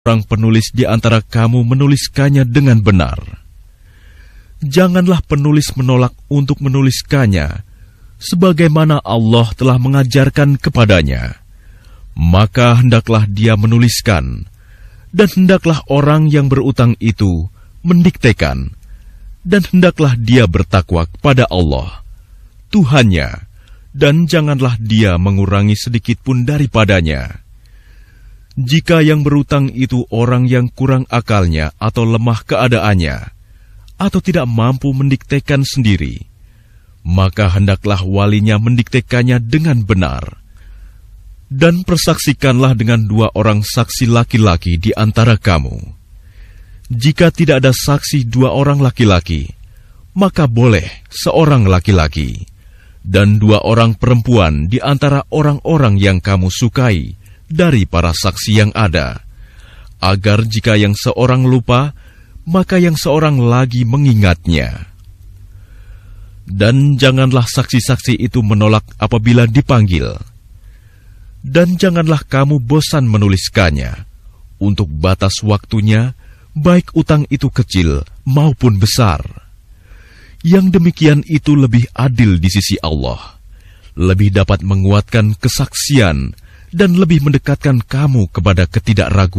orang penulis di antara kamu menuliskannya dengan benar. Janganlah penulis menolak untuk menuliskannya, sebagaimana Allah telah mengajarkan kepadanya. Maka hendaklah dia menuliskan, dan hendaklah orang yang berutang itu mendiktekan, dan hendaklah dia bertakwa kepada Allah, Tuhannya, dan janganlah dia mengurangi sedikit pun daripadanya. Jika yang berutang itu orang yang kurang akalnya atau lemah keadaannya, atau tidak mampu mendiktekan sendiri, maka hendaklah walinya mendiktekannya dengan benar. Dan persaksikanlah dengan 2 orang saksi laki-laki di antara kamu. Jika tidak ada saksi 2 orang laki-laki, maka boleh 1 laki-laki, dan 2 orang perempuan di antara orang-orang yang kamu sukai dari para saksi yang ada, agar jika yang seorang lupa, maka yang seorang lagi mengingatnya. Dan janganlah saksi-saksi itu menolak apabila dipanggil. Dan janganlah kamu bosan menuliskannya, untuk batas waktunya, baik utang itu kecil maupun besar. Yang demikian itu lebih adil di sisi Allah, lebih dapat menguatkan kesaksian, dan lebih mendekatkan kamu kepada ketidakraguan.